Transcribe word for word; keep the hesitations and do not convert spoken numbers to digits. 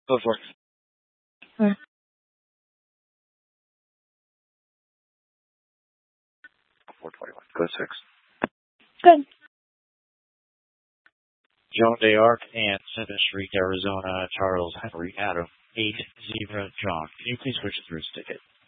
Go for it. Right. four twenty-one. Go six. Good. Joan Day Arc and Center Street, Arizona, Charles Henry Adam, eight zero John. Can you please switch through his ticket?